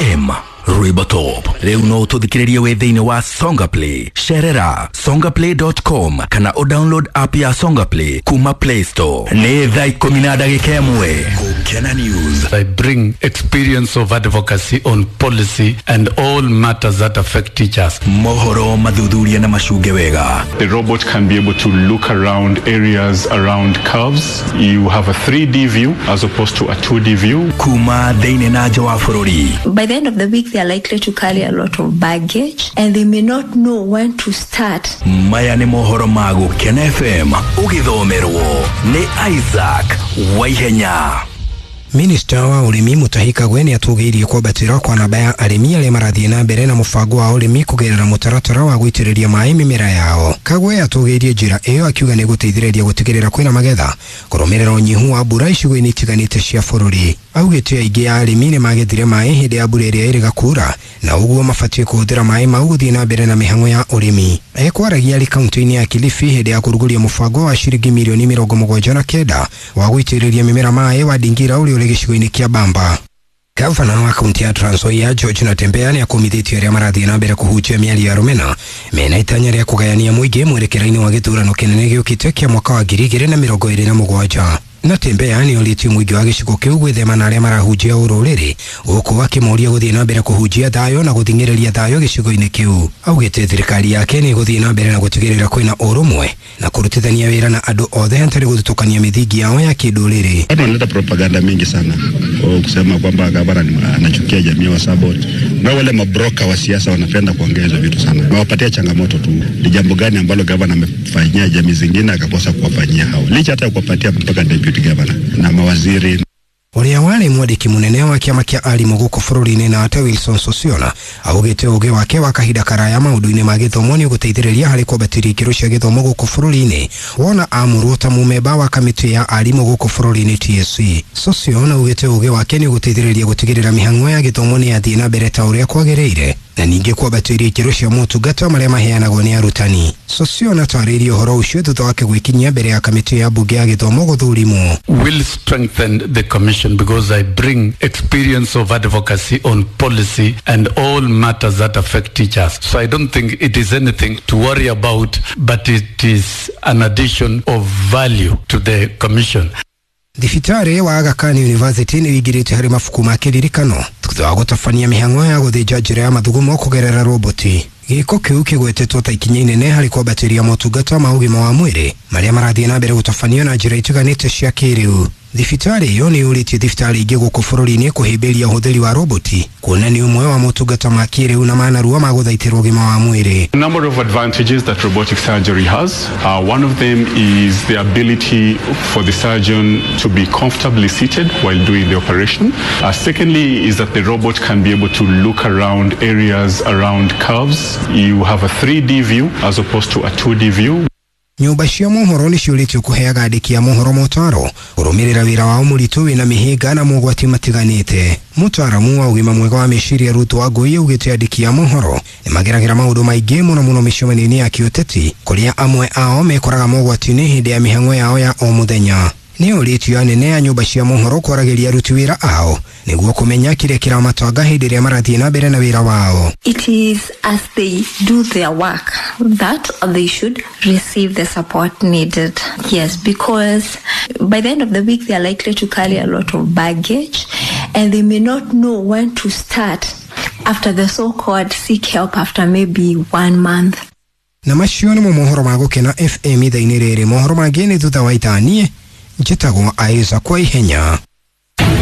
FM Rwimbo Top. Leo no tuthikiririe wethini wa Songa Play. Sherera songaplay.com kana o download app ya Songa Play kuma Play Store. Ne dhai kominada gekemwe. Kukena News. I bring experience of advocacy on policy and all matters that affect teachers. Mohoro madhudhuria na mashuge wega. The robot can be able to look around areas around curves. You have a 3D view as opposed to a 2D view. Kuma deine na jawa furori. By the end of the week, they are likely to carry a lot of baggage and they may not know when to start. Maya ni mohoro magu Kena FM ugithomerwo ni Isaac Waihenya. Minister wa urimi Mutahi Kagwe ni atugiirie kwabatira kwa namba ya arimi aria marathie na mbere na mubango wa urimi kugerera mutaratara wa guitiriria mai mimera yao. Kagwe atugiirie njira iyo akiuga ni guteithiriria gutigirira kwina magetha kurumirira unyihu wa mbura icigo-ini itiganite cia bururi. Augite aingi ya arimi ni magethire mai hindi ya mbura iria iriga kura na uguo mabatie kuhuthira mai mau guthie na mbere na mihango ya urimi. Ekwaragia ari kaunti-ini ya Kilifi hindi ya kuruguria mubango wa ciringi milioni 79 wa guitiriria mimera mai wa Dingira uri gicigo-ini kia Bamba. Gavana wa kaunti ya Trans Nzoia George Natembeya ni akomithitie aria marathie na mbere kuhunjia miario ya rumena mena itanya ria kugayania muingi mwerekera-ini wa githurano kinene giukite kia mwaka wa 2027. Natembeya ni oritie muingi wa gicigo kiu gwithema na aria marahunjia ururiri guku akimoria guthie na mbere kuhunjia thayo na guthingiriria thayo gicigo-ini kiu. Augite thirikari yake ni guthie na mbere na gutigirira kwina urumwe na kurutithania wira na andu othe hatari guthutukania mithingi yao ya kiduriri. Wanaleta propaganda mingi sana kusema kwamba gavana anachukia jamii wa Sabot. Na wale mabroka wa siasa wanapenda kuongeza vitu sana. Wapatia changamoto tu. Ni jambo gani ambalo gavana amefanyia jamii zingine akakosa kuwafanyia hao? Licha hata kuwapatia mpaka deputy governor na mawaziri. Uria wale mwandiki munene wa kiama kia arimu guku bururi-ini na ate Wilson Sosiona augite uge wake wa kahinda karaya maundu-ini ma githomo ni guteithiriria hari kwambatiria ikiro cia githomo guku bururi-ini wona amurwo ta mumemba wa kamiti ya arimu guku bururi-ini TSC. Sosiona augite uge wake ni guteithiriria gutigirira mihango ya githomo ni athie na mbere ta uria kwagiriire na ningi kwambatiria ikiro cia motungata maria maheanagwo ni arutani. Sosiona twaririe uhoro ucio thutha wake gwikinyia mbere ya kamiti ya bunge ya githomo guthurimwo. Will strengthen the commission because I bring experience of advocacy on policy and all matters that affect teachers. So I don't think it is anything to worry about, but it is an addition of value to the commission. Thibitari wa Aga Khan University ni wigirite hari mafuku ma kiririkano thutha wa gutafania mihango ya guthinja njira ya mathugumo kugerera roboti. Giko kiu kigwetetwo ta ikinya inene hari kwambatiria motungata ma ugima wa mwiri maria marathie na mbere gutafanio na njira itiganite cia kiriu. Thibitari iyo ni uritie thibitari ingi guku bururi-ini kuhimbiria uhuthiri wa roboti kuona ni umwe wa motungata ma kiriu na manarua ma guthaitirwo ugima wa mwiri. A number of advantages that robotic surgery has. One of them is the ability for the surgeon to be comfortably seated while doing the operation. Secondly is that the robot can be able to look around areas around curves. You have a 3D view as opposed to a 2D view. Nyumba cia mohoro ni ciuritio kuheaga andiki a mohoro motaro urumirira wira wao muritu wina mihinga na mogwati matiganite. Mutaramu wa ugima mwega wa meciria Ruto Wangui augite andiki a mohoro ni mageragira maundu maingi muno micemani-ini ya kiuteti kuria amwe ao mekoraga mogwati-ini hindi ya mihango yao ya o muthenya. Ni uritio anene ya nyumba cia mohoro kwaragiria aruti wira ao niguo kumenya kiria kiramatwanga hindi ria marathie na mbere na wira wao. It is as they do their work that they should receive the support needed. Yes, because by the end of the week they are likely to carry a lot of baggage and they may not know when to start after the so-called seek help after maybe 1 month. Na macio ni mohoro ma Gukena FM ithaa-ini riri mohoro mangĩ ni thutha wa itanie njitagwo Isaac Waihenya.